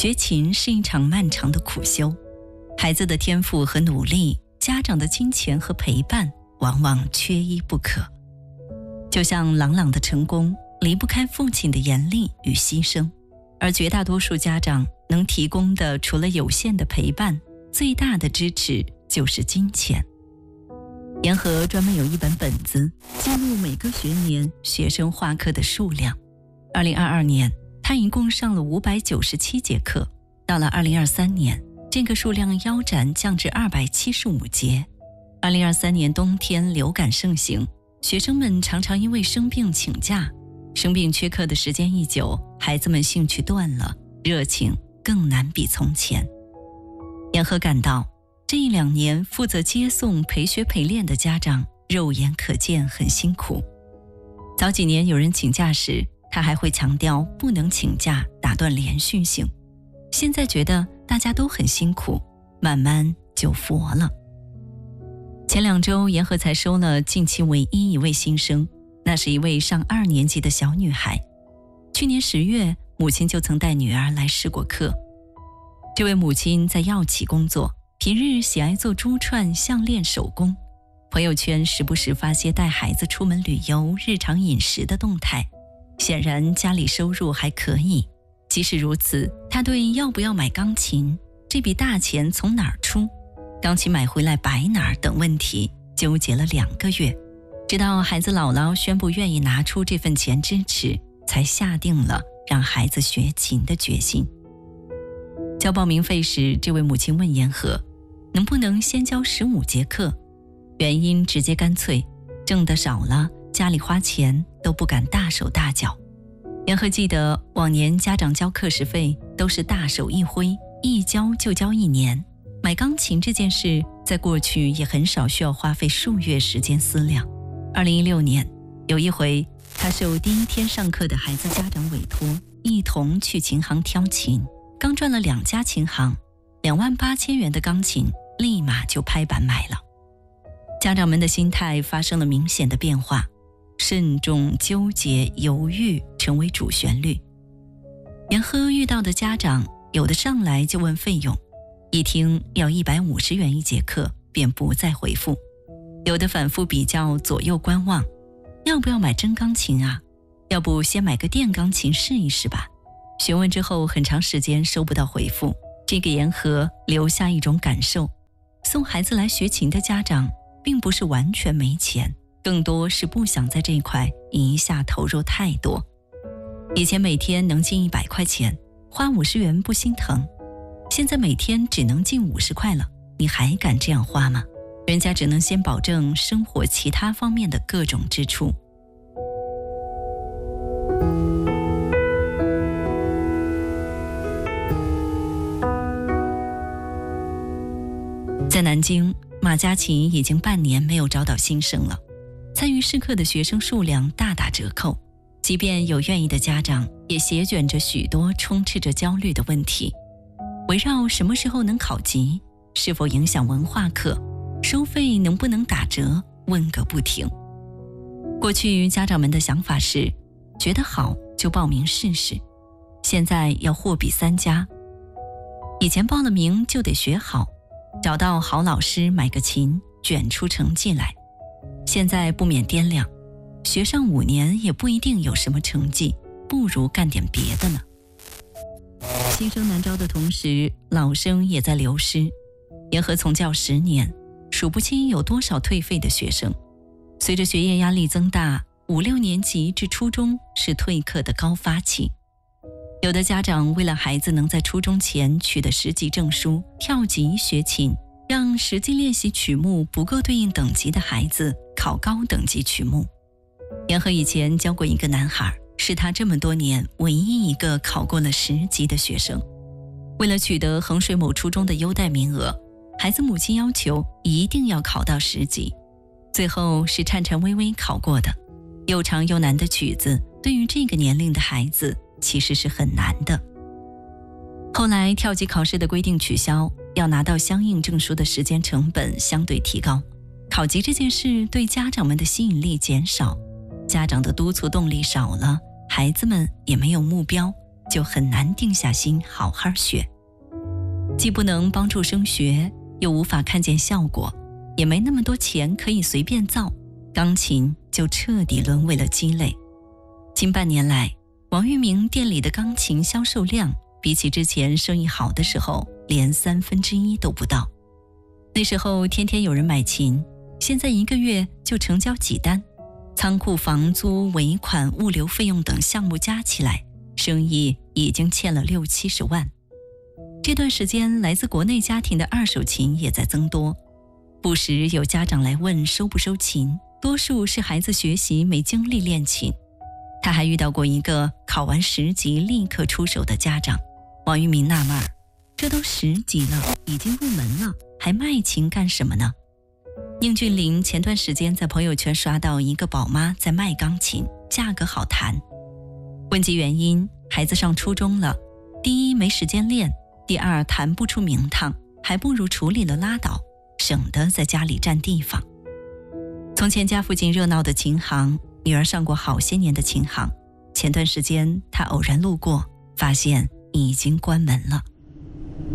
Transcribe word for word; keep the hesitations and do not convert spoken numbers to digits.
学琴是一场漫长的苦修，孩子的天赋和努力，家长的金钱和陪伴，往往缺一不可。就像朗朗的成功离不开父亲的严厉与牺牲，而绝大多数家长能提供的除了有限的陪伴，最大的支持就是金钱。严和专门有一本本子记录每个学年学生画课的数量。二零二二年他一共上了五百九十七节课，到了二零二三年这个数量腰斩降至二百七十五节。二零二三年冬天流感盛行，学生们常常因为生病请假，生病缺课的时间一久，孩子们兴趣断了，热情更难比从前。严和感到这一两年负责接送陪学陪练的家长肉眼可见很辛苦。早几年有人请假时，他还会强调不能请假，打断连续性。现在觉得大家都很辛苦，慢慢就佛了。前两周严和才收了近期唯一一位新生，那是一位上二年级的小女孩。去年十月，母亲就曾带女儿来试过课。这位母亲在药企工作，平日喜爱做珠串、项链手工，朋友圈时不时发些带孩子出门旅游、日常饮食的动态。显然家里收入还可以，即使如此，他对要不要买钢琴、这笔大钱从哪儿出、钢琴买回来摆哪儿等问题纠结了两个月，直到孩子姥姥宣布愿意拿出这份钱支持，才下定了让孩子学琴的决心。交报名费时，这位母亲问严和能不能先交十五节课，原因直接干脆，挣得少了，家里花钱都不敢大手大脚。严和记得往年家长交课时费都是大手一挥，一交就交一年。买钢琴这件事在过去也很少需要花费数月时间思量。二零一六年有一回，他受第一天上课的孩子家长委托，一同去琴行挑琴，刚转了两家琴行，两万八千元的钢琴立马就拍板买了。家长们的心态发生了明显的变化，慎重、纠结、犹豫成为主旋律。严和遇到的家长，有的上来就问费用，一听要一百五十元一节课，便不再回复；有的反复比较，左右观望，要不要买真钢琴啊？要不先买个电钢琴试一试吧？询问之后很长时间收不到回复，这给严和留下一种感受：送孩子来学琴的家长，并不是完全没钱，更多是不想在这一块一下投入太多。以前每天能进一百块钱，花五十元不心疼，现在每天只能进五十块了，你还敢这样花吗？人家只能先保证生活其他方面的各种支出。在南京，马家琴已经半年没有招到新生了，参与试课的学生数量大打折扣，即便有愿意的家长，也席卷着许多充斥着焦虑的问题，围绕什么时候能考级，是否影响文化课，收费能不能打折，问个不停。过去家长们的想法是，觉得好就报名试试，现在要货比三家。以前报了名就得学好，找到好老师买个琴，卷出成绩来。现在不免掂量，学上五年也不一定有什么成绩，不如干点别的呢。新生难招的同时，老生也在流失。严和从教十年，数不清有多少退费的学生。随着学业压力增大，五六年级至初中是退课的高发期。有的家长为了孩子能在初中前取得十级证书，跳级学琴，让实际练习曲目不够对应等级的孩子考高等级曲目。严和以前教过一个男孩，是他这么多年唯一一个考过了十级的学生。为了取得衡水某初中的优待名额，孩子母亲要求一定要考到十级，最后是颤颤巍巍考过的。又长又难的曲子，对于这个年龄的孩子其实是很难的。后来跳级考试的规定取消，要拿到相应证书的时间成本相对提高，考级这件事对家长们的吸引力减少，家长的督促动力少了，孩子们也没有目标， 就很难定下心好好学。既不能帮助升学，又无法看见效果，也没那么多钱可以随便造，钢琴就彻底沦为了鸡肋。近半年来，王玉明店里的钢琴销售量比起之前生意好的时候连三分之一都不到。那时候天天有人买琴，现在一个月就成交几单，仓库房租、尾款、物流费用等项目加起来，生意已经欠了六七十万。这段时间来自国内家庭的二手琴也在增多，不时有家长来问收不收琴，多数是孩子学习没精力练琴。他还遇到过一个考完十级立刻出手的家长。王玉明纳闷，这都十级了，已经入门了，还卖琴干什么呢？宁俊林前段时间在朋友圈刷到一个宝妈在卖钢琴，价格好谈。问及原因，孩子上初中了，第一没时间练，第二弹不出名堂，还不如处理了拉倒，省得在家里占地方。从前家附近热闹的琴行，女儿上过好些年的琴行，前段时间她偶然路过，发现已经关门了。